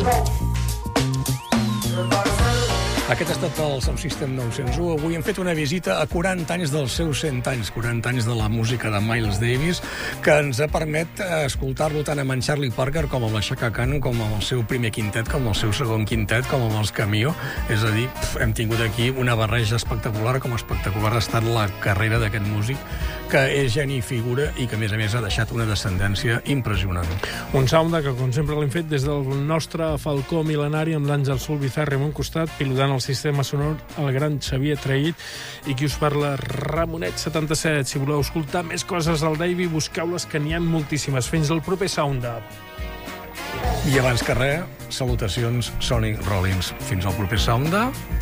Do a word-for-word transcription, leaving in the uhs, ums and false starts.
Aquest ha estat el Sound System nou-cents u. Avui hem fet una visita a quaranta anys dels seus cent anys, quaranta anys de la música de Miles Davis, que ens ha permet escoltar-lo tant amb en Charlie Parker com amb la Chaka Khan, com amb el seu primer quintet, com amb el seu segon quintet, com amb els Cameo. És a dir, pf, hem tingut aquí una barreja espectacular, com espectacular ha estat la carrera d'aquest músic, que és geni i figura i que, a més a més, ha deixat una descendència impressionant. Un sound que, com sempre, l'hem fet des del nostre falcó mil·lenari amb l'Àngel Solbizarre a un costat, pilotant el sistema sonor, el gran Xavier Traït, i qui us parla, Ramonet setanta-set. Si voleu escoltar més coses del Davey, busqueu-les, que n'hi ha moltíssimes. Fins al proper Sound Up. I abans que res, salutacions, Sonny Rollins. Fins al proper Sound Up.